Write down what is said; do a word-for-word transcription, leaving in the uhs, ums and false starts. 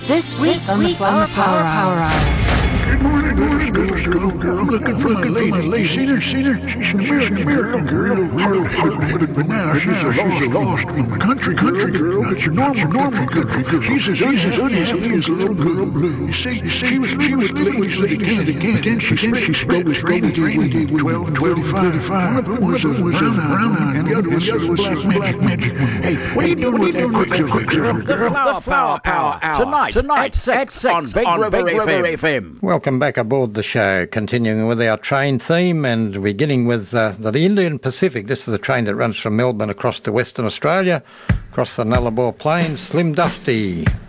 This week this on week the Power Power Power Hour. Good morning, good morning, girl, girl, girl. I'm looking for my lady. lady. Seen her, seen her. She's an American, American girl. Hard-hearted, but now she's a lost, lost country, country girl. Not your normal, normal country girl. She's as unhappy as a little girl blue. You see, you see, she was living with ladies that again, again. Then she spent, she spent with ladies with twelve, twelve, thirty-five. One of them was a brown eye, and the other was a black magic, magic. Hey, what are you doing with that quick girl? The Flower Power Hour tonight, tonight, at six on Big River F M. Welcome back aboard the show, continuing with our train theme and beginning with uh, the Indian Pacific. This is the train that runs from Melbourne across to Western Australia, across the Nullarbor Plains. Slim Dusty.